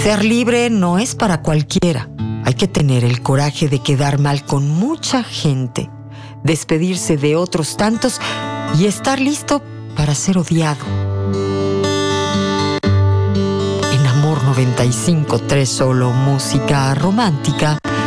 Ser libre no es para cualquiera. Hay que tener el coraje de quedar mal con mucha gente, despedirse de otros tantos y estar listo para ser odiado. En Amor 95.3 solo música romántica.